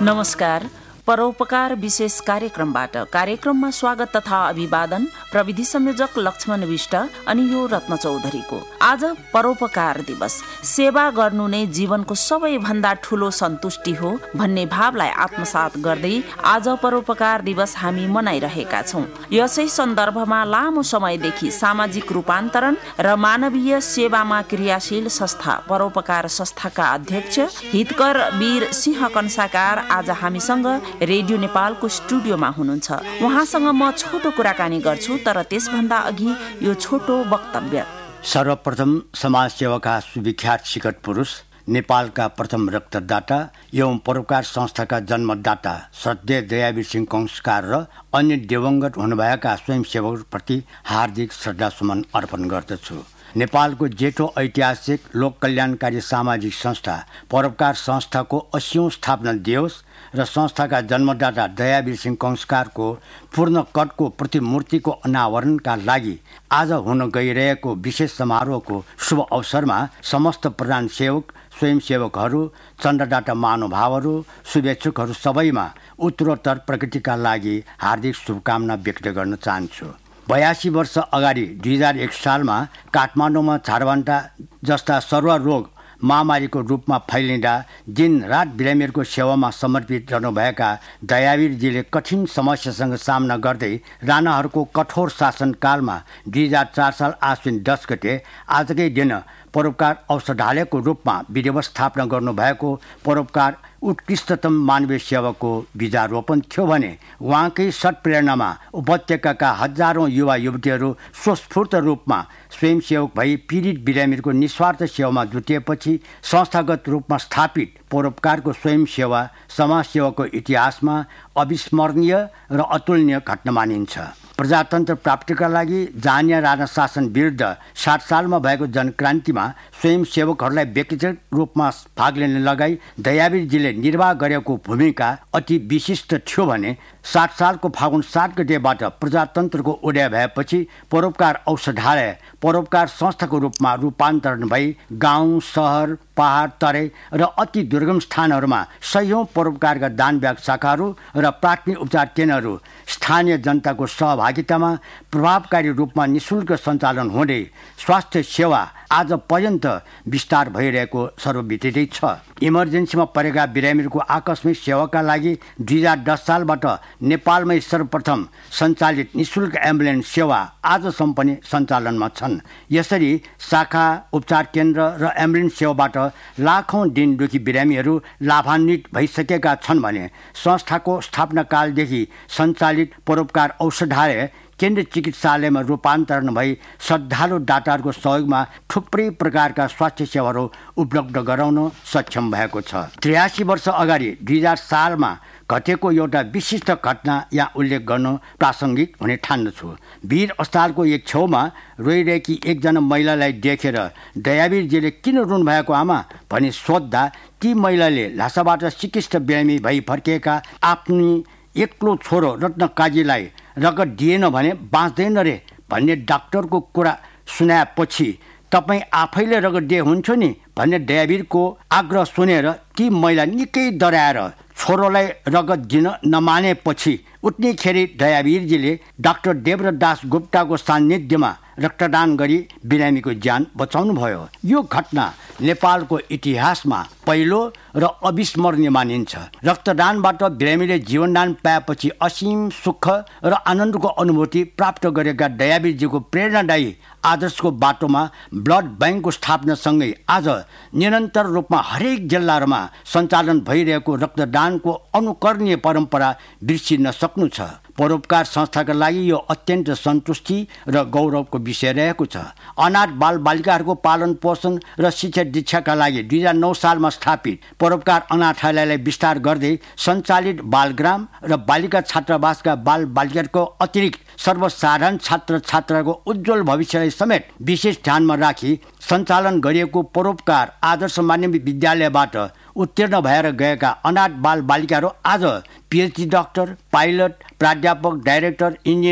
नमस्कार। परोपकार विशेष कार्यक्रममा स्वागत तथा अभिवादन प्रविधि संयोजक लक्ष्मण विष्ट अनि यो रत्न चौधरीको। आज परोपकार दिवस। सेवा गर्नु नै जीवनको सबैभन्दा ठूलो सन्तुष्टि हो भन्ने भावलाई आत्मसात गर्दै आज परोपकार दिवस हामी मनाइरहेका छौं। यसै सन्दर्भमा लामो समयदेखि सामाजिक रूपान्तरण र मानवीय सेवामा क्रियाशील संस्था परोपकार संस्थाका अध्यक्ष हितकर वीर सिंह कन्साकार आज हामीसँग रेडियो नेपालको स्टुडियोमा हुनुहुन्छ। उहाँसँग म छोटो कुराकानी गर्छु, तर त्यसभन्दा अघि यो छोटो वक्तव्य। सर्वप्रथम समाजसेवाका सुविख्यात शिखर पुरुष, नेपालका प्रथम रक्तदाता एवं परोपकार संस्थाका जन्मदाता श्रद्धेय दयावीर सिंह कङ्सकार र अन्य दिवंगत हुनुभएका स्वयंसेवकप्रति हार्दिक श्रद्धासुमन अर्पण गर्दछु। नेपालको जेठो ऐतिहासिक लोक कल्याणकारी सामाजिक संस्था परोपकार संस्थाको 80औं स्थापना दिवस र संस्थाका जन्मदाता दयावीर सिंह कङ्सकारको पूर्ण कदको प्रतिमूर्तिको अनावरणका लागि आज हुन गइरहेको विशेष समारोहको शुभ अवसरमा समस्त प्रधान सेवक, स्वयंसेवकहरू, चन्द्रदाता महानुभावहरू, शुभेच्छुकहरू सबैमा उत्तरोत्तर प्रगतिका लागि हार्दिक शुभकामना व्यक्त गर्न चाहन्छु। 82 वर्ष अगाडि 2001 सालमा काठमाडौँमा झारवान्टा जस्ता सर्वरोग महामारीको रूपमा फैलिँदा दिनरात बिरामीहरूको सेवामा समर्पित रहनुभएका दयावीरजीले कठिन समस्यासँग सामना गर्दै राणाहरूको कठोर शासनकालमा 2004 साल आश्विन 10 गते आजकै दिन परोपकार औषधालयको रूपमा विधिवत स्थापना गर्नुभएको परोपकार उत्कृष्टतम मानवीय सेवाको बीजारोपण थियो भने उहाँकै सत्प्रेरणामा उपत्यकाका हजारौं युवा युवतीहरू स्वस्फूर्त रूपमा स्वयंसेवक भई पीडित बिरामीहरूको निस्वार्थ सेवामा जुटिएपछि संस्थागत रूपमा स्थापित परोपकारको स्वयंसेवा समाजसेवाको इतिहासमा अविस्मरणीय र अतुलनीय घटना मानिन्छ। प्रजातन्त्र प्राप्तिका लागि जानिया राणा शासन विरुद्ध 60 सालमा भएको जनक्रान्तिमा स्वयंसेवकहरूलाई व्यक्तिगत रूपमा भाग लिन लगाई दयावीरजीले निर्वाह गरेको भूमिका अति विशिष्ट थियो भने 60 सालको फागुन 7 गतेबाट प्रजातन्त्रको उदय भएपछि परोपकार औषधालय परोपकार संस्थाको रूपमा रूपान्तरण भई गाउँ, सहर, पहाड, तराई र अति दुर्गम स्थानहरूमा सयौं परोपकारका दानव्याग शाखाहरू र प्राथमिक उपचार केन्द्रहरू स्थानीय जनताको सहभागितामा प्रभावकारी रूपमा निःशुल्क सञ्चालन हुँदै स्वास्थ्य सेवा आज पर्यन्त विस्तार भइरहेको सर्वविदितै छ। इमर्जेन्सीमा परेका बिरामीहरूको आकस्मिक सेवाका लागि 2010 सालबाट नेपालमै सर्वप्रथम सञ्चालित निःशुल्क एम्बुलेन्स सेवा आजसम्म पनि सञ्चालनमा छन्। यसरी शाखा, उपचार केन्द्र र एम्बुलेन्स सेवाबाट लाखौं दिन दुखी बिरामीहरू लाभान्वित भइसकेका छन् भने संस्थाको स्थापना कालदेखि सञ्चालित परोपकार औषधालय केन्द्रीय चिकित्सालयमा रूपान्तरण भई श्रद्धालु दाताहरूको सहयोगमा थुप्रै प्रकारका स्वास्थ्य सेवाहरू उपलब्ध गराउन सक्षम भएको छ। 83 वर्ष अगाडि 2000 सालमा घटेको एउटा विशिष्ट घटना यहाँ उल्लेख गर्न प्रासङ्गिक हुने ठान्दछु। वीर अस्पतालको एक छेउमा रोइरहेकी एकजना महिलालाई देखेर दयावीरजीले किन रुनु भएको आमा भनी सोद्धा ती महिलाले लासाबाट सिकिस्त बिरामी भई फर्किएका आफ्नी एक्लो छोरो रत्न काजीलाई रगत दिएन भने बाँच्दैन रे भन्ने डाक्टरको कुरा सुनाएपछि तपाईँ आफैले रगत दिए हुन्थ्यो नि भन्ने दयावीरको आग्रह सुनेर ती महिला निकै डराएर छोरोलाई रगत दिन नमानेपछि उठ्नेखेरि दयावीरजीले डाक्टर देवदास गुप्ताको सान्निध्यमा रक्तदान गरी बिरामीको ज्यान बचाउनु भयो। यो घटना नेपालको इतिहासमा पहिलो र अविस्मरणीय मानिन्छ। रक्तदानबाट बिरामीले जीवनदान पाएपछि असीम सुख र आनन्दको अनुभूति प्राप्त गरेका दयावीरजीको प्रेरणादायी आदर्शको बाटोमा ब्लड ब्याङ्कको स्थापनासँगै आज निरन्तर रूपमा हरेक जिल्लाहरूमा सञ्चालन भइरहेको रक्तदानको अनुकरणीय परम्परा बिर्सिन सक्नु छ। परोपकार संस्थाका लागि यो अत्यन्त सन्तुष्टि र गौरवको विषय रहेको छ। अनाथ बालबालिकाहरूको पालन पोषण र शिक्षा दीक्षाका लागि 2009 सालमा स्थापित परोपकार अनाथालयलाई विस्तार गर्दै सञ्चालित बालग्राम र बालिका छात्रावासका बालबालिकाहरूको अतिरिक्त सर्वसाधारण छात्र छात्राको उज्जवल भविष्यलाई समेत विशेष ध्यानमा राखी सञ्चालन गरिएको परोपकार आदर्श माध्यमिक विद्यालयबाट उत्तीर्ण भएर गएका अनाथ बालबालिकाहरू आज पिएचडी डाक्टर, पाइलट, प्राध्यापक, डाइरेक्टर, इन्जिनियर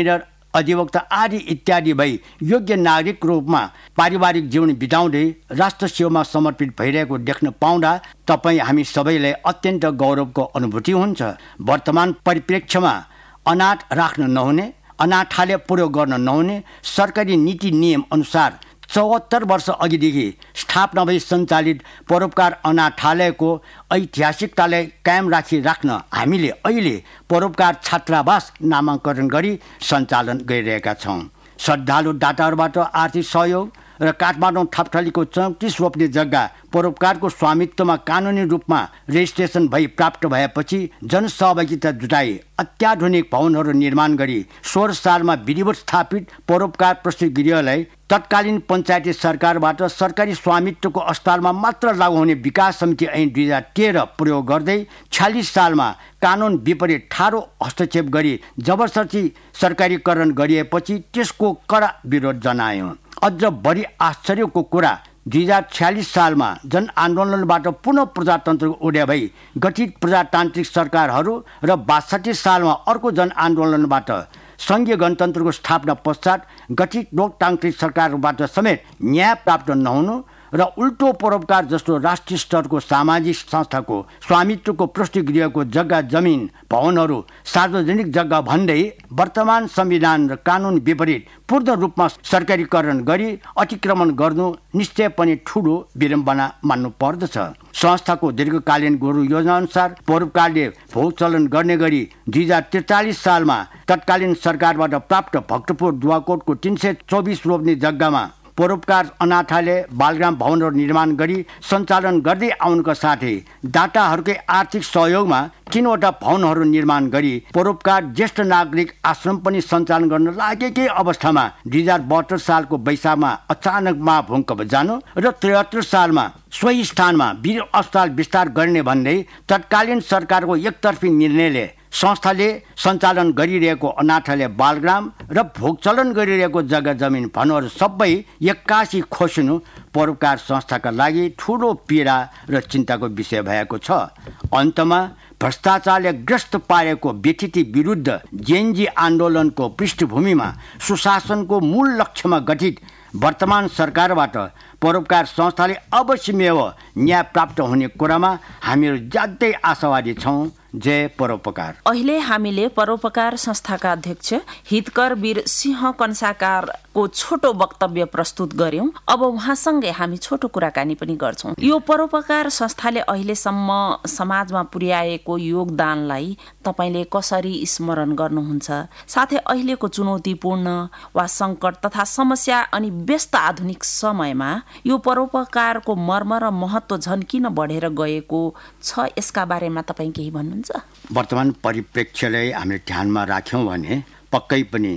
अधिवक्ता आदि इत्यादि भई योग्य नागरिक रूपमा पारिवारिक जीवन बिताउँदै राष्ट्र सेवामा समर्पित भइरहेको देख्न पाउँदा तपाईँ हामी सबैलाई अत्यन्त गौरवको अनुभूति हुन्छ। वर्तमान परिप्रेक्ष्यमा अनाथ राख्न नहुने, अनाथालय प्रयोग गर्न नहुने सरकारी नीति नियम अनुसार 74 वर्ष अघिदेखि स्थापना भई सञ्चालित परोपकार अनाथालयको ऐतिहासिकतालाई कायम राख्न हामीले अहिले परोपकार छात्रावास नामाकरण गरी सञ्चालन गरिरहेका छौँ। श्रद्धालु दाताहरूबाट आर्थिक सहयोग र काठमाडौँ थपथलीको 34 रोप्ने जग्गा परोपकारको स्वामित्वमा कानुनी रूपमा रेजिस्ट्रेसन भई प्राप्त भएपछि जनसहभागिता जुटाई अत्याधुनिक भवनहरू निर्माण गरी 16 सालमा विधिवत स्थापित परोपकार प्रस्तुति गृहलाई तत्कालीन पञ्चायती सरकारबाट सरकारी स्वामित्वको अस्पतालमा मात्र लागू हुने विकास समिति ऐन 2013 प्रयोग गर्दै 46 सालमा कानुन विपरीत ठाडो हस्तक्षेप गरी जबरजस्ती सरकारीकरण गरिएपछि त्यसको कडा विरोध जनायो। अझ बढी आश्चर्यको कुरा 2046 सालमा जनआन्दोलनबाट पुनः प्रजातन्त्रको उदय भई गठित प्रजातान्त्रिक सरकारहरू र 62 सालमा अर्को जनआन्दोलनबाट सङ्घीय गणतन्त्रको स्थापना पश्चात गठित लोकतान्त्रिक सरकारबाट समेत न्याय प्राप्त नहुनु र उल्टो परोपकार जस्तो राष्ट्रिय स्तरको सामाजिक संस्थाको स्वामित्वको प्रस्तुति गृहको जग्गा जमिन भवनहरू सार्वजनिक जग्गा भन्दै वर्तमान संविधान र कानुन विपरीत पूर्ण रूपमा सरकारीकरण गरी अतिक्रमण गर्नु निश्चय पनि ठूलो विडम्बना मान्नु पर्दछ। संस्थाको दीर्घकालीन गुरु योजना अनुसार परोपकारले भोग चलन गर्ने गरी 2043 सालमा तत्कालीन सरकारबाट प्राप्त भक्तपुर दुवाकोटको 324 रोप्ने जग्गामा परोपकार अनाथालय बालग्राम भवनहरू निर्माण गरी सञ्चालन गर्दै आउनुका साथै दाताहरूकै आर्थिक सहयोगमा 3वटा भवनहरू निर्माण गरी परोपकार ज्येष्ठ नागरिक आश्रम पनि सञ्चालन गर्न लागेकै अवस्थामा 2072 सालको वैशाखमा अचानक महाभूकम्प जानु र 73 सालमा सोही स्थानमा वीर अस्पताल विस्तार गर्ने भन्दै तत्कालीन सरकारको एकतर्फी निर्णयले संस्थाले सञ्चालन गरिरहेको अनाथालय बालग्राम र भोगचलन गरिरहेको जग्गा जमिन भवनहरू सबै एक्कासी खोसिनु परोपकार संस्थाका लागि ठूलो पीडा र चिन्ताको विषय भएको छ। अन्तमा भ्रष्टाचारले ग्रस्त पारेको व्यथिति विरुद्ध जेएनजी आन्दोलनको पृष्ठभूमिमा सुशासनको मूल लक्ष्यमा गठित वर्तमान सरकारबाट परोपकार संस्थाले अवश्यमेव न्याय प्राप्त हुने कुरामा हामीहरू ज्यादै आशावादी छौँ। जय परोपकार। अहिले हामीले परोपकार संस्थाका अध्यक्ष हितकर वीर सिंह कन्साकारको छोटो वक्तव्य प्रस्तुत गर्यौं। अब उहाँसँगै हामी छोटो कुराकानी पनि गर्छौं। यो परोपकार संस्थाले अहिलेसम्म समाजमा पुर्याएको योगदानलाई तपाईले कसरी स्मरण गर्नुहुन्छ? साथै अहिलेको चुनौतीपूर्ण वा संकट तथा समस्या अनि व्यस्त आधुनिक समयमा यो परोपकारको मर्म र महत्व झन किन बढेर गएको छ, यसका बारेमा तपाईं केही भन्नुहुन्छ? वर्तमान परिप्रेक्ष्यलाई हामीले ध्यानमा राख्यौँ भने पक्कै पनि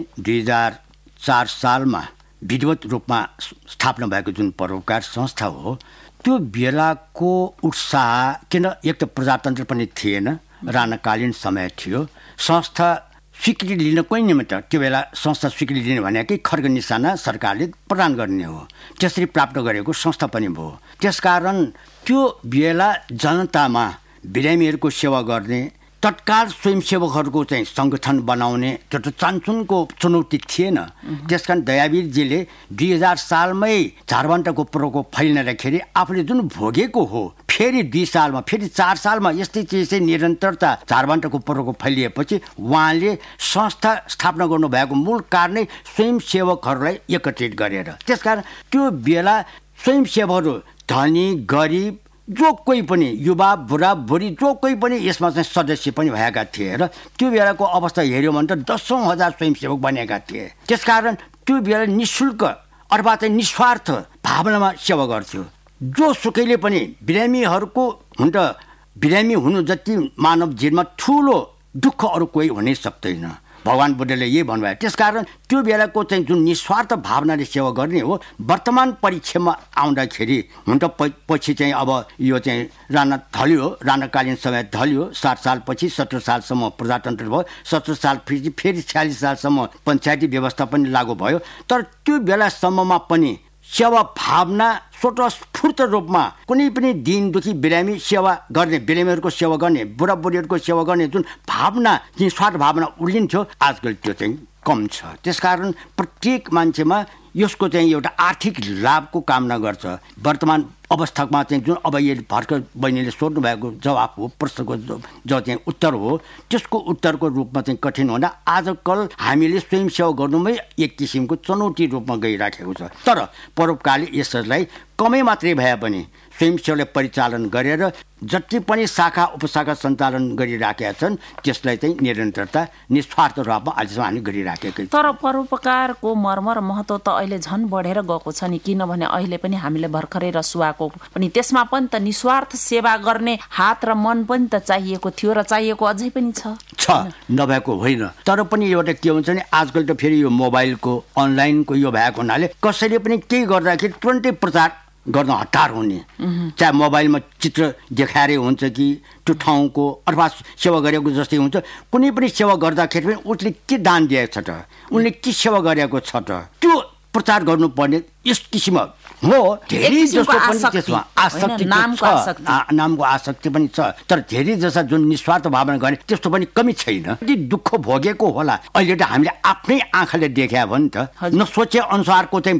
2004 सालमा विधिवत रूपमा स्थापना भएको जुन परोपकार संस्था हो, त्यो बेलाको उत्साह किन एक त प्रजातन्त्र पनि थिएन, राणाकालीन समय थियो, संस्था स्वीकृति लिनकै निमित्त त्यो बेला संस्था स्वीकृति लिने भनेकै खर्ग निशाना सरकारले प्रदान गर्ने हो, त्यसरी प्राप्त गरेको संस्था पनि भयो। त्यसकारण त्यो बेला जनतामा बिरामीहरूको सेवा गर्ने तत्काल स्वयंसेवकहरूको चाहिँ सङ्गठन बनाउने त्यो त चान्चुनको चुनौती थिएन। त्यसकारण दयावीरजीले 2000 सालमै झारवान्टाको प्रकोप फैलिँदाखेरि आफूले जुन भोगेको हो, फेरि 2 सालमा फेरि 4 सालमा यस्तै चिजै निरन्तरता झारवान्टाको प्रकोप फैलिएपछि उहाँले संस्था स्थापना गर्नुभएको मूल कारणै स्वयंसेवकहरूलाई एकत्रित गरेर। त्यसकारण त्यो बेला स्वयंसेवकहरू धनी गरिब जो कोही पनि युवा बुढा बुढी जो कोही पनि यसमा चाहिँ सदस्य पनि भएका थिए र त्यो बेलाको अवस्था हेऱ्यो भने त 10,000 स्वयंसेवक बनेका थिए। त्यसकारण त्यो बेला निःशुल्क अथवा चाहिँ निस्वार्थ भावनामा सेवा गर्थ्यो। जो सुकैले पनि बिरामीहरूको हुन त बिरामी हुनु जति मानव जीवनमा ठुलो दुःख अरू कोही हुनै सक्दैन, भगवान बुद्धले यही भन्नुभयो। त्यसकारण त्यो बेलाको चाहिँ जुन निस्वार्थ भावनाले सेवा गर्ने हो, वर्तमान परिक्षेपमा आउँदाखेरि हुन त पछि चाहिँ अब यो चाहिँ राणा ढल्यो, राणाकालीन समय ढल्यो, 60 सालपछि 17 सालसम्म प्रजातन्त्र भयो, 17 साल फेरि 46 सालसम्म पञ्चायती व्यवस्था पनि लागू भयो। तर त्यो बेलासम्ममा पनि सेवा भावना स्वतस्फूर्त रूपमा कुनै पनि दिन दुखी बिरामी सेवा गर्ने, बिरामीहरूको सेवा गर्ने, बुढाबुढीहरूको सेवा गर्ने जुन भावना, जुन स्वार्थ भावना उर्लिन्थ्यो, आजकल त्यो चाहिँ कम छ। त्यसकारण प्रत्येक मान्छेमा यसको चाहिँ एउटा आर्थिक लाभको कामना गर्छ। वर्तमान अवस्थामा चाहिँ जुन अब यो भर्खर बहिनीले सोध्नु भएको जवाब हो, प्रश्नको जो चाहिँ उत्तर हो, त्यसको उत्तरको रूपमा चाहिँ कठिन हुँदा आजकल हामीले स्वयंसेवा गर्नुमै एक किसिमको चुनौती रूपमा गइराखेको छ। तर परोपकारले यसलाई कमै मात्रै भए पनि स्वयंसेवाले परिचालन गरेर जति पनि शाखा उपशाखा सञ्चालन गरिराखेका छन् त्यसलाई चाहिँ निरन्तरता निस्वार्थ रूपमा अहिलेसम्म हामी गरिराखेकै। तर परोपकारको मर्म र महत्त्व त अहिले झन् बढेर गएको छ नि, किनभने अहिले पनि हामीले भर्खरै रसुवाको पनि त्यसमा पनि त निस्वार्थ सेवा गर्ने हात र मन पनि त चाहिएको थियो र चाहिएको अझै पनि छ नभएको होइन। तर पनि एउटा के हुन्छ नि, आजकल त फेरि यो मोबाइलको अनलाइनको यो भएको हुनाले कसैले पनि केही गर्दाखेरि तुरन्तै प्रचार गर्न हतार हुने, चाहे मोबाइलमा चित्र देखाएरै हुन्छ कि त्यो ठाउँको अथवा सेवा गरेको जस्तै हुन्छ। कुनै पनि सेवा गर्दाखेरि पनि उसले के दान दिएको छ त, उनले के सेवा गरेको छ त, त्यो प्रचार गर्नुपर्ने यस किसिममा हो। धेरै जसो पनि त्यसमा आसक्ति छ, नामको आसक्ति पनि छ। तर धेरै जसा जुन निस्वार्थ भावना गर्ने त्यस्तो पनि कमी छैन। यदि दुःख भोगेको होला अहिले त हामीले आफ्नै आँखाले देख्या भयो नि त। नसोचे अनुसारको चाहिँ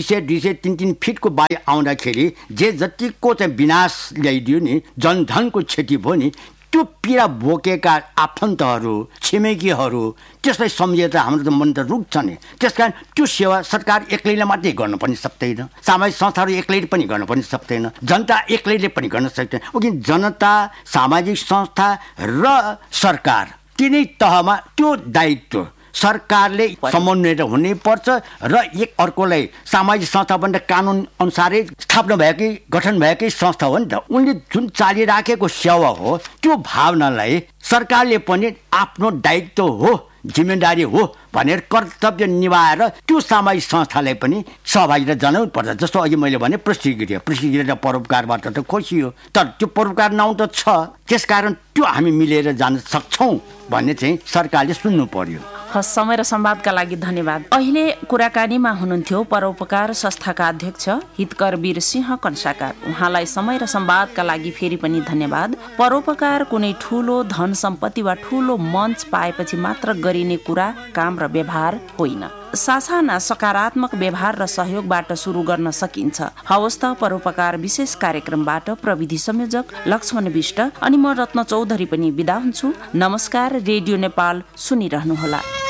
20 3 फिटको बाढी आउँदाखेरि जे जतिको चाहिँ विनाश ल्याइदियो नि, जनधनको क्षति भयो नि, त्यो पीडा बोकेका आफन्तहरू छिमेकीहरू त्यसलाई सम्झेर हाम्रो त मन त रुक्छ नि। त्यसकारण त्यो सेवा सरकार एक्लैले मात्रै गर्न पनि सक्दैन, सामाजिक संस्थाहरू एक्लैले पनि गर्न पनि सक्दैन, जनता एक्लैले पनि गर्न सक्दैन। किन जनता, सामाजिक संस्था र सरकार तिनै तहमा त्यो दायित्व सरकारले समन्वय हुनैपर्छ र एक अर्कोलाई सामाजिक संस्था पनि कानुन अनुसारै स्थापना भएकै गठन भएकै संस्था हो नि त। उनले जुन चालिराखेको सेवा हो त्यो भावनालाई सरकारले पनि आफ्नो दायित्व हो, जिम्मेदारी हो भनेर कर्तव्य निभाएर त्यो सामाजिक संस्थालाई पनि सहभागिता जनाउनु पर्छ। जस्तो अघि मैले भने प्रतिक्रिया र परोपकारबाट त खोसियो, तर त्यो परोपकार नाउँ त छ। त्यसकारण त्यो हामी मिलेर जान सक्छौँ भन्ने चाहिँ सरकारले सुन्नु पर्यो। समय र संवादका लागि धन्यवाद। अहिले कुराकानीमा हुनुहुन्थ्यो परोपकार संस्थाका अध्यक्ष हितकर वीर सिंह कन्साकार। उहाँलाई समय र संवादका लागि फेरि पनि धन्यवाद। परोपकार कुनै ठूलो धन सम्पत्ति वा ठूलो मञ्च पाएपछि मात्र गरिने कुरा, काम र व्यवहार होइन। सासाना सकारात्मक व्यवहार र सहयोगबाट सुरु गर्न सकिन्छ। हवस् त, परोपकार विशेष कार्यक्रमबाट प्रविधि संयोजक लक्ष्मण विष्ट अनि म रत्न चौधरी पनि बिदा हुन्छु। नमस्कार। रेडियो नेपाल सुनिरहनुहोला।